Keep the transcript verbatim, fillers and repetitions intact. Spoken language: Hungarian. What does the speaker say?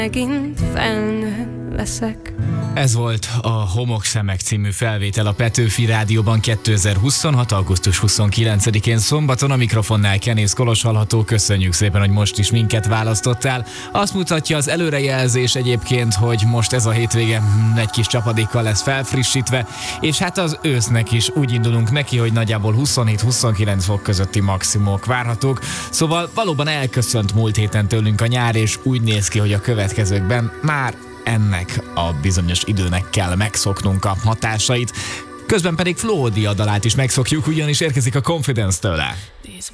megint felnő leszek. Ez volt a Homokszemek című felvétel a Petőfi Rádióban kétezer-huszonhat. augusztus huszonkilencedikén szombaton. A mikrofonnál Kenész Kolos hallható. Köszönjük szépen, hogy most is minket választottál. Azt mutatja az előrejelzés egyébként, hogy most ez a hétvége egy kis csapadékkal lesz felfrissítve, és hát az ősznek is úgy indulunk neki, hogy nagyjából huszonhét-huszonkilenc fok közötti maximumok várhatók. Szóval valóban elköszönt múlt héten tőlünk a nyár, és úgy néz ki, hogy a következőkben már ennek a bizonyos időnek kell megszoknunk a hatásait. Közben pedig Flódia dalát is megszokjuk, ugyanis érkezik a Confidence tőle.